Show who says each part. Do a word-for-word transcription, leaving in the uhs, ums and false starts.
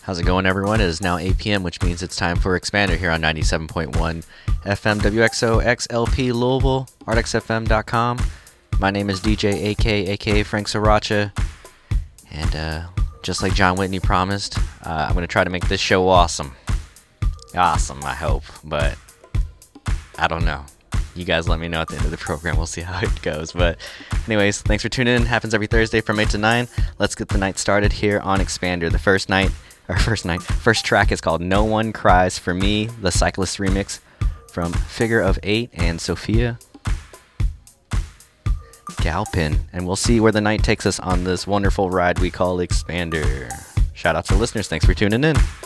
Speaker 1: How's it going, everyone? It is now eight p.m., which means it's time for Expander here on ninety-seven point one F M W X O X L P Louisville, artx f m dot com. My name is D J A K, aka Frank Sriracha, and uh, just like John Whitney promised, uh, I'm going to try to make this show awesome. Awesome, I hope, but I don't know. You guys let me know at the end of the program. We'll see how it goes. But anyways, thanks for tuning in. Happens every Thursday from eight to nine. Let's get the night started here on Expander. The first night, or first night, first track is called No One Cries For Me, the Cyclist remix from Figure of Eight and Sophia Galpin. And we'll see where the night takes us on this wonderful ride we call Expander. Shout out to listeners. Thanks for tuning in.